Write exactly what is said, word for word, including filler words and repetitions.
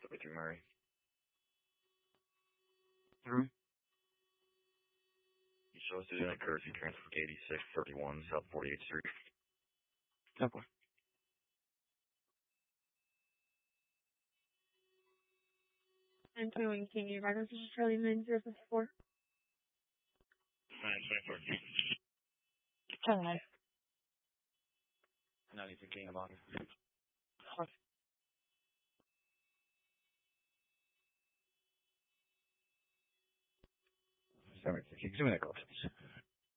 through Murray. Hmm? He shows Lieutenant Kersey, transfer eighty-six thirty-one, South forty-eighth Street. Okay. And twenty-one King, your guidance is Charlie nine zero five four. nine twenty-four. Charlie nine. ninety-two King of Honor. Sorry, give me that call.